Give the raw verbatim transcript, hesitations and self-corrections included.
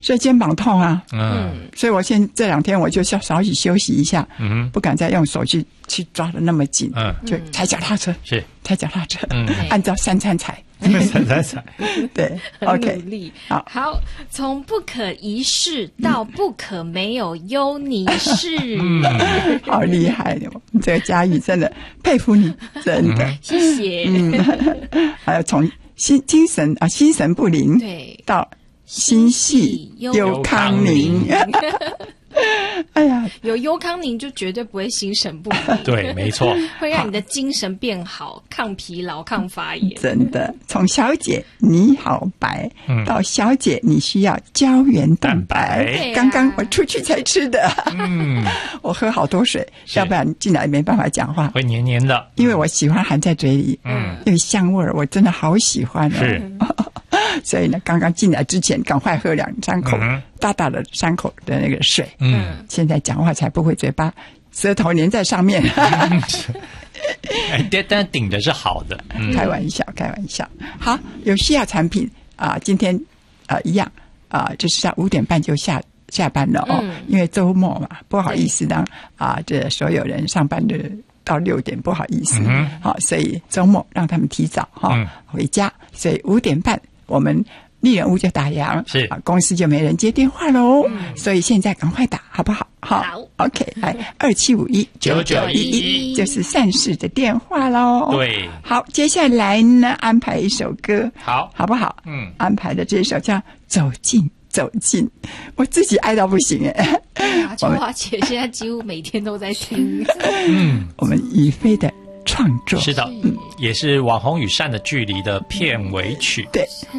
所以肩膀痛啊， 嗯， 所以我现这两天我就少少许休息一下， 嗯， 不敢再用手去去抓的那么紧， 嗯， 就踩脚踏车， 是踩脚踏车， 嗯， 按照三餐踩， 踩踩踩， 对很 ，OK， 努力。 好， 好，从不可一世到不可没有忧你事， 嗯， 好厉害哦！你这个佳玉真的佩服你，真的， 谢谢。 嗯，还有从心精神啊心神不宁， 对， 到心系忧康宁。哎呀， 有忧康宁就绝对不会心神不宁， 对，没错， 会让你的精神变好，抗疲劳、抗发炎。 真的，从小姐你好白、 嗯、 到小姐你需要胶原蛋白， 蛋白刚刚我出去才吃的， 嗯， 我喝好多水，要不然进来没办法讲话， 会黏黏的， 因为我喜欢含在嘴里， 嗯， 那个香味儿我真的好喜欢哦， 是。 所以呢，刚刚进来之前，赶快喝两三口、嗯、大大的三口的那个水。 嗯， 现在讲话才不会嘴巴舌头粘在上面。 哎，但但顶的是好的，嗯、 开玩笑，开玩笑。好，有需要产品啊、呃，今天啊、呃、一样啊、呃，就是在五点半就下下班了哦，嗯、因为周末嘛，不好意思让啊、呃、这所有人上班的。到六点不好意思， 嗯、 好，所以周末让他们提早哈、嗯、回家，所以五点半我们丽人屋就打烊， 是啊，公司就没人接电话喽、嗯，所以现在赶快打好不好？ 好 ，OK， 来二七五一九九一一就是善事的电话喽。 对， 好，接下来呢安排一首歌， 好， 好不好？ 嗯， 安排的这首叫《走近》。走近，我自己爱到不行哎！ 对啊，秋华姐现在几乎每天都在听。 嗯， 我们于飞的创作是的，嗯，也是《网红与善的距离》的片尾曲。 对。